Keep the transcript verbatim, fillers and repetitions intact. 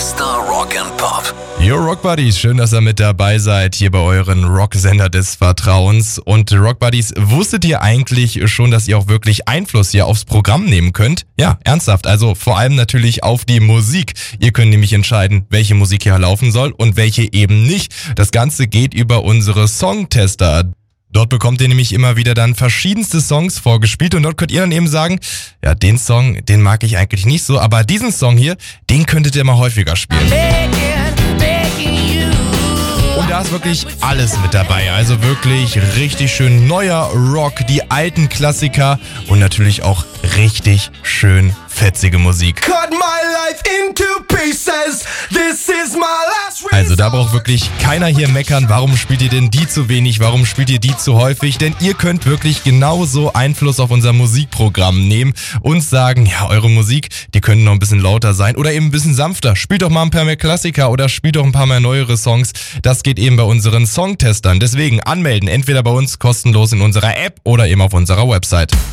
Beste Rock and Pop. Yo Rock Buddies, schön, dass ihr mit dabei seid hier bei euren Rocksender des Vertrauens. Und Rock Buddies, wusstet ihr eigentlich schon, dass ihr auch wirklich Einfluss hier aufs Programm nehmen könnt? Ja, ernsthaft, also vor allem natürlich auf die Musik. Ihr könnt nämlich entscheiden, welche Musik hier laufen soll und welche eben nicht. Das Ganze geht über unsere Songtester. Dort bekommt ihr nämlich immer wieder dann verschiedenste Songs vorgespielt und dort könnt ihr dann eben sagen, ja, den Song, den mag ich eigentlich nicht so, aber diesen Song hier, den könntet ihr mal häufiger spielen. Und da ist wirklich alles mit dabei, also wirklich richtig schön neuer Rock, die alten Klassiker und natürlich auch richtig schön fetzige Musik. Also da braucht wirklich keiner hier meckern, warum spielt ihr denn die zu wenig, warum spielt ihr die zu häufig, denn ihr könnt wirklich genauso Einfluss auf unser Musikprogramm nehmen und sagen, ja, eure Musik, die könnte noch ein bisschen lauter sein oder eben ein bisschen sanfter, spielt doch mal ein paar mehr Klassiker oder spielt doch ein paar mehr neuere Songs, das geht eben bei unseren Songtestern, deswegen anmelden, entweder bei uns kostenlos in unserer App oder eben auf unserer Website.